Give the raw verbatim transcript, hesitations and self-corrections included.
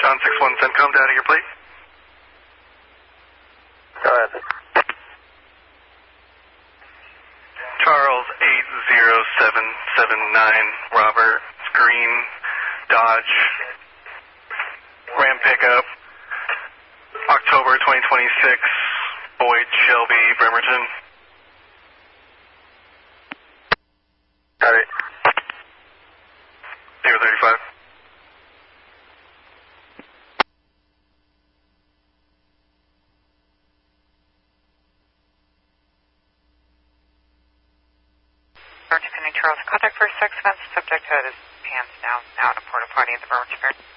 John six one CENTCOM, data your plate. Go ahead. Charles eight zero seven seven nine, Robert, Green, Dodge, Ram pickup, October twenty twenty-six, Boyd, Shelby, Bremerton. Got it. zero thirty-five. Charles, contact for six fence, subject to his pants down, out in a porta potty at the Bremerton Fair.